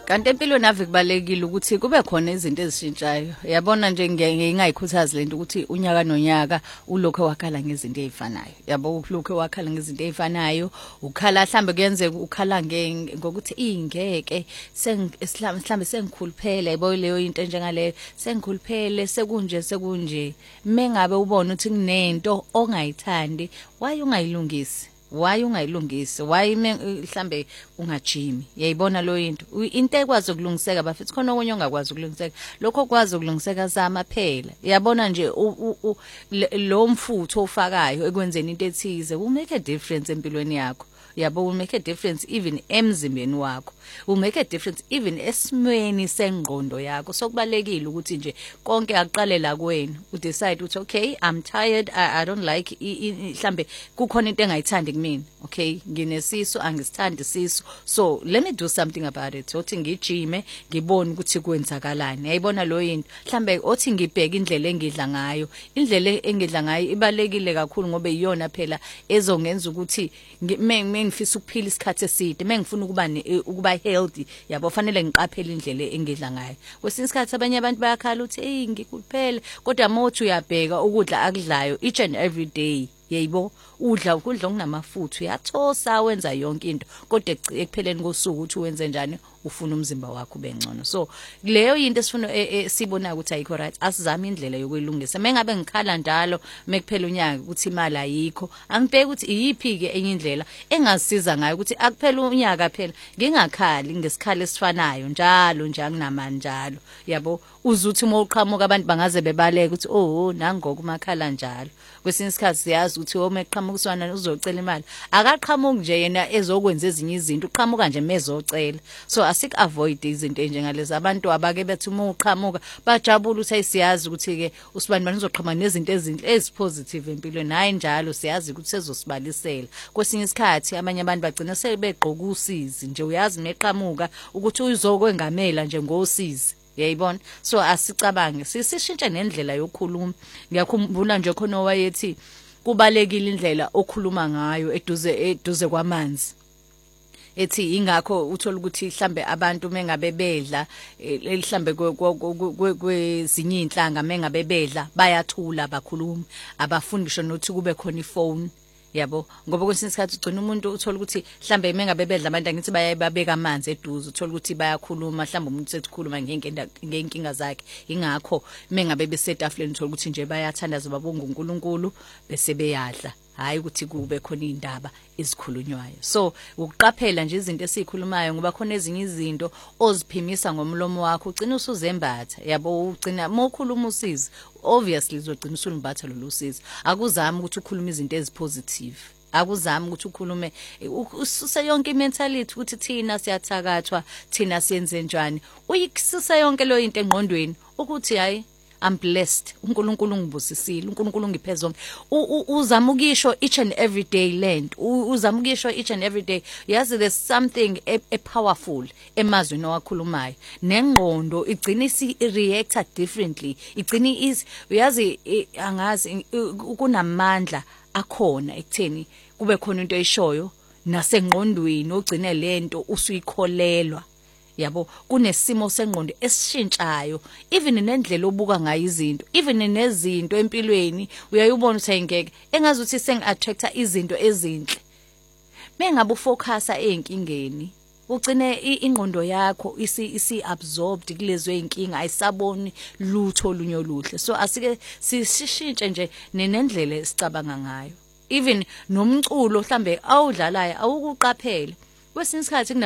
Kanti empilweni ave kubalekile ukuthi kube khona izinto ezishintshayo. Yabona nje ngingayikhuthazi lento ukuthi unyaka nonyaka ulokho wakhala ngezinto ezifanayo. Yabo ulokho wakhala ngezinto ezifanayo, ukhala mhlambe kuyenzeka ukhala ngokuthi ingeke mhlambe sengikhuluphele yabo leyo into enjengaleyo. Sengikhuluphele sekunje. Mengabe ubona ukuthi kunento ongayithandi, why ungayilungisi? Why ungayilungisi? Why mhlambe ungajimi? Yayibona lo into ekwazi ukulungiseka bafithi khona okunye ongakwazi ukulungiseka. Lokho kwazi ukulungiseka zama phela. Yabona nje lo mfutho ofakayo ekwenzeni into ethize will make a difference empilweni yakho. Yabo will make a difference even emzimbeni wakho. Will make a difference even esimweni sengqondo yakho. Sokubalekile ukuthi nje konke aqalela kuwena. U decide ukuthi okay, I'm tired, I don't like mhlambe kukhona into engayithandi kimi. Okay, nginesisu angisithandi isisu. So let me do something about it. Othi ngijime, ngibone ukuthi kwenzakalani. Yayibona lo into. Mhlambe othi ngibheka indlela engidla ngayo. Indlela engidla ngayo ibalekile kakhulu ngoba iyona phela ezongenza ukuthi ngifisa ukuphila isikhathi eside, mengifuna ukuba healthy, yabo fanele ngiqaphele indlela engidla ngayo. Kwesinye isikhathi abanye abantu bayakhala uthi hey ngikuphele, kodwa mothi uyabheka ukudla akudlayo each and every day. Yebo udla ukudla okunamafutha uyathosa wenza yonke into, kodwa ekupheleni kosuku uthi wenze njani ufuna umzimba wakho ube ngcono. So leyo into esifuna sibona ukuthi ayikho right, asizame indlela yokwelungisa. Mengabe ngikhala njalo mekuphela unyaka ukuthi imali ayikho, angibheke ukuthi iyiphi ke enye indlela engasiza ngayo ukuthi akuphela unyaka phela ngingakhali ngesikhalo esifanayo njalo nje anginamani njalo. Yabo uzuthi uma uqhamuka abantu bangaze bebaleke ukuthi oh nangoko makhala njalo. Kwesinye isikhathi siyazi ukuthi omeqhamuka uswana uzocela imali, akaqhamuki nje yena ezokwenza ezinye izinto, uqhamuka nje mezocela. So asik avoid izinto enjengalezi. Abantu abake bethi uma uqhamuka bajabula ukuthi ayisiyazi ukuthi ke usibani uzoqhamuka nezinto ezinhle ezipositive empilweni. Hayi njalo siyazi ukuthi sezosibalisela. Kwesinye isikhathi abanye abantu bagcina sebegqoka usizi nje, uyazi meqhamuka ukuthi uzokwengamela nje ngosizi. Yayibona. So asicabange sishintshe nendlela yokukhuluma. Ngiyakhumbula nje khona owayethi kubalekile indlela okhuluma ngayo eduze kwamanzi. Ethi ingakho uthola ukuthi mhlambe abantu mengabe bedla mhlambe kwezinye inhlanga mengabe bedla bayathula abakhulumi, abafundisho nothi kube khona ifone. Yabo ngoba kwesinye isikhathi ugcina umuntu uthola ukuthi mhlambe mengabe bedla abantu angithi bayabeka amanzi eduze, uthola ukuthi bayakhuluma, mhlambe umuntu sekukhuluma ngenkinga zakhe. Ingakho mengabe besetafuleni uthola ukuthi nje bayathandaza babonga uNkulunkulu bese beyadla, hayi ukuthi kube khona indaba ezikhulunywayo. So ukuqaphela nje izinto esikhulumayo ngoba khona ezinye izinto oziphimisa ngomlomo wakho ugcina usuzembatha. Yabo ugcina mokhuluma usizi obviously uzogcina usulumbatha lolu sizi. Akuzami ukuthi ukhulume izinto ezipositive. Akuzami ukuthi ukhulume ususe yonke imentality ukuthi thina siyathakathwa, thina siyenze njani. Uyisuse yonke lo into engqondweni ukuthi hayi I'm blessed. uNkulunkulu ngibusisile, uNkulunkulu ngiphe zonke. Uzama ukisho each and every day land. Uzama ukisho each and every day. Yazi there's something powerful emazweni owakhulumayo. Nengqondo igcina isi reacta differently. Igcina uyazi angazi kunamandla akhona ekutheni kube khona into eyishoyo nasengqondweni ogcine lento usuyikholelwa. Yabo kunesimo sengqondo esishintshayo, even nendlela obuka ngayo izinto, even nezinto empilweni uyayibona ukuthi ayingeke engazi ukuthi sengiattracta izinto ezinhle. Mengabe ufocusa ezinkingeni ugcine ingqondo yakho isi absorbed kulezwe inkinga, ayisaboni lutho olunye oluhle. So asike sishintshe nje nendlela esicabanga ngayo. Even nomculo mhlambe awudlalayo awukuqaphela. Kwesinye isikhathi